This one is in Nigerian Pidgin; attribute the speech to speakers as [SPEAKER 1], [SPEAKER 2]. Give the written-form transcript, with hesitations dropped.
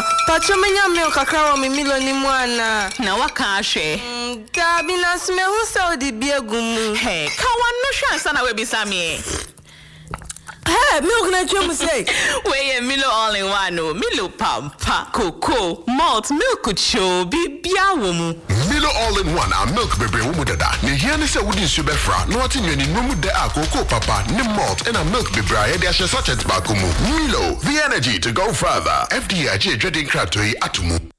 [SPEAKER 1] pacho menya milk kakra wo me Milo ni mu ana.
[SPEAKER 2] Na waka ahwe.
[SPEAKER 1] Gabi na sme hu se odi bi egumu.
[SPEAKER 2] Hey, ka wanno hwe ansa na we bisa me.
[SPEAKER 1] Hey, milk na chemu say.
[SPEAKER 2] We Milo all in one no. Milo pampa, cocoa, malt, milk cho, bibia wo mu.
[SPEAKER 3] Milo all in one a milk bebre wo mu dada. Ne hia ne se wodi nsu befra. No ati nwani no mu de a cocoa papa, ne malt and a milk bebre a de ahye sachet ba ko mu. Milo, the energy to go further. FDA dredin krato yi atumu.